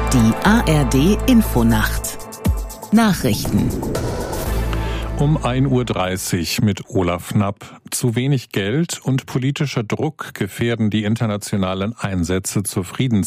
Die ARD Infonacht. Nachrichten. Um 1:30 Uhr mit Olaf Knapp. Zu wenig Geld und politischer Druck gefährden die internationalen Einsätze zur